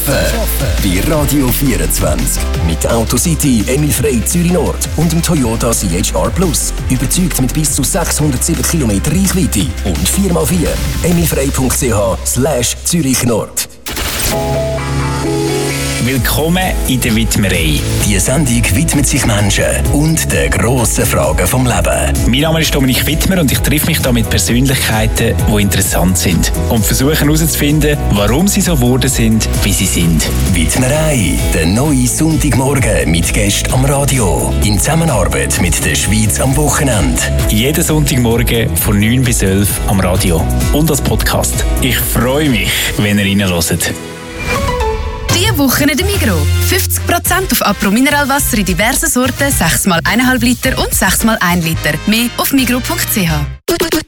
Bei Radio 24. Mit Autocity, Emil Frey Zürich Nord und dem Toyota CHR Plus. Überzeugt mit bis zu 607 km Reichweite und 4x4. emilfrey.ch/Zürich Nord. Willkommen in der Widmerei. Die Sendung widmet sich Menschen und den grossen Fragen vom Leben. Mein Name ist Dominik Wittmer und ich treffe mich hier mit Persönlichkeiten, die interessant sind. Und versuche herauszufinden, warum sie so geworden sind, wie sie sind. Widmerei, der neue Sonntagmorgen mit Gästen am Radio. In Zusammenarbeit mit der Schweiz am Wochenende. Jeden Sonntagmorgen von 9 bis 11 am Radio und als Podcast. Ich freue mich, wenn ihr reinhört. Diese Woche in der Migros. 50% auf Apro Mineralwasser in diversen Sorten, 6x1,5 Liter und 6x1 Liter. Mehr auf migros.ch.